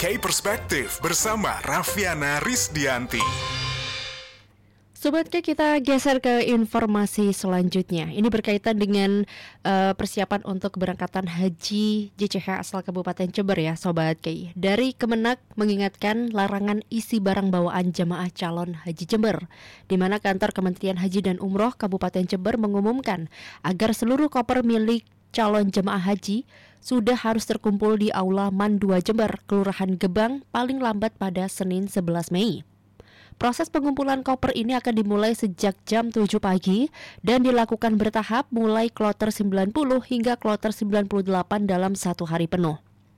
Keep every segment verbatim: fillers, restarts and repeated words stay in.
K Perspektif bersama Raffiana Rizdianti. Sobat K, kita geser ke informasi selanjutnya. Ini berkaitan dengan uh, persiapan untuk keberangkatan haji J C H asal Kabupaten Jember ya Sobat K. Dari Kemenak mengingatkan larangan isi barang bawaan jemaah calon haji Jember, di mana kantor Kementerian Haji dan Umroh Kabupaten Jember mengumumkan agar seluruh koper milik calon jemaah haji sudah harus terkumpul di Aula Man dua Jember, Kelurahan Gebang, paling lambat pada Senin sebelas Mei. Proses pengumpulan koper ini akan dimulai sejak jam tujuh pagi dan dilakukan bertahap mulai kloter sembilan puluh hingga kloter sembilan puluh delapan dalam satu hari penuh.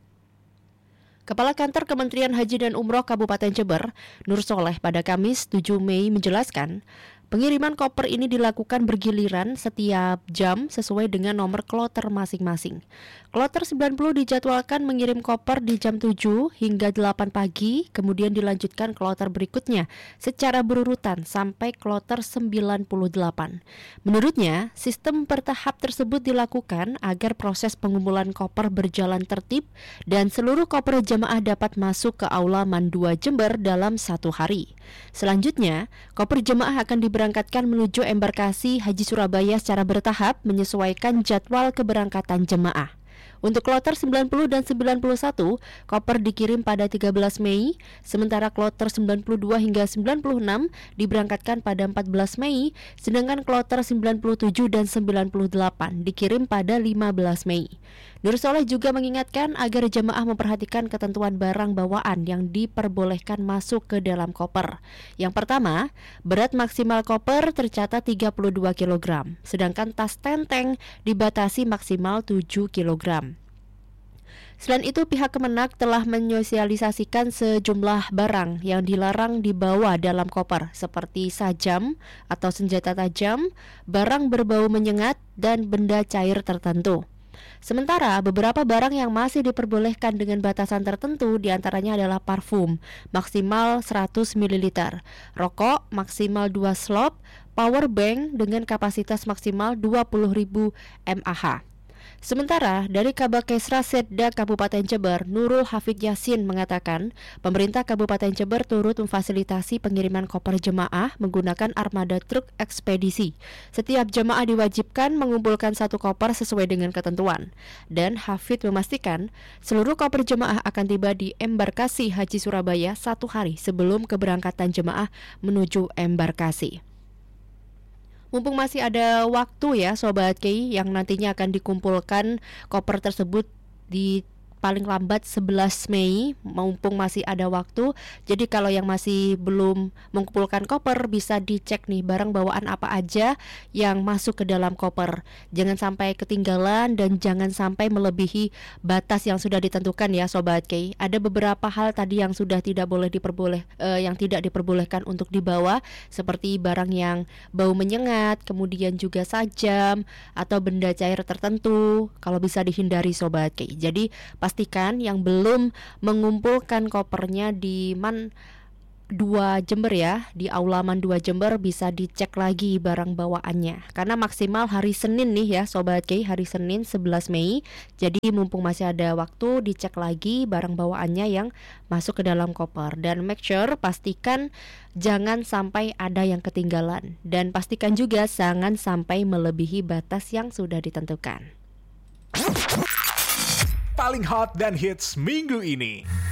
Kepala Kantor Kementerian Haji dan Umroh Kabupaten Jember, Nur Soleh, pada Kamis tujuh Mei menjelaskan, pengiriman koper ini dilakukan bergiliran setiap jam sesuai dengan nomor kloter masing-masing. Kloter sembilan puluh dijadwalkan mengirim koper di jam tujuh hingga delapan pagi, kemudian dilanjutkan kloter berikutnya secara berurutan sampai kloter sembilan puluh delapan. Menurutnya, sistem bertahap tersebut dilakukan agar proses pengumpulan koper berjalan tertib dan seluruh koper jemaah dapat masuk ke Aula Man dua Jember dalam satu hari. Selanjutnya, koper jemaah akan diberangkatkan menuju embarkasi Haji Surabaya secara bertahap menyesuaikan jadwal keberangkatan jemaah. Untuk kloter sembilan puluh dan sembilan puluh satu, koper dikirim pada tiga belas Mei, sementara kloter sembilan puluh dua hingga sembilan puluh enam diberangkatkan pada empat belas Mei, sedangkan kloter sembilan puluh tujuh dan sembilan puluh delapan dikirim pada lima belas Mei. Nur Soleh juga mengingatkan agar jemaah memperhatikan ketentuan barang bawaan yang diperbolehkan masuk ke dalam koper. Yang pertama, berat maksimal koper tercatat tiga puluh dua kilogram, sedangkan tas tenteng dibatasi maksimal tujuh kilogram. Selain itu, pihak Kemenak telah menyosialisasikan sejumlah barang yang dilarang dibawa dalam koper, seperti sajam atau senjata tajam, barang berbau menyengat, dan benda cair tertentu. Sementara beberapa barang yang masih diperbolehkan dengan batasan tertentu diantaranya adalah parfum maksimal seratus mililiter, rokok maksimal dua slop, power bank dengan kapasitas maksimal dua puluh ribu mAh. Sementara dari Kabakesra Setda Kabupaten Jember, Nurul Hafid Yasin mengatakan, pemerintah Kabupaten Jember turut memfasilitasi pengiriman koper jemaah menggunakan armada truk ekspedisi. Setiap jemaah diwajibkan mengumpulkan satu koper sesuai dengan ketentuan. Dan Hafid memastikan, seluruh koper jemaah akan tiba di embarkasi Haji Surabaya satu hari sebelum keberangkatan jemaah menuju embarkasi. Mumpung masih ada waktu ya Sobat K, yang nantinya akan dikumpulkan koper tersebut di paling lambat sebelas Mei, mumpung masih ada waktu. Jadi kalau yang masih belum mengumpulkan koper, bisa dicek nih barang bawaan apa aja yang masuk ke dalam koper. Jangan sampai ketinggalan dan jangan sampai melebihi batas yang sudah ditentukan ya Sobat K. Ada beberapa hal tadi yang sudah tidak boleh diperboleh eh, yang tidak diperbolehkan untuk dibawa, seperti barang yang bau menyengat, kemudian juga sajam atau benda cair tertentu. Kalau bisa dihindari Sobat K. Jadi pastikan yang belum mengumpulkan kopernya di Man dua Jember ya, di Aula Man dua Jember bisa dicek lagi barang bawaannya. Karena maksimal hari Senin nih ya Sobat K, hari Senin sebelas Mei. Jadi mumpung masih ada waktu, dicek lagi barang bawaannya yang masuk ke dalam koper. Dan make sure, pastikan jangan sampai ada yang ketinggalan. Dan pastikan juga jangan sampai melebihi batas yang sudah ditentukan. Paling hot dan hits minggu ini.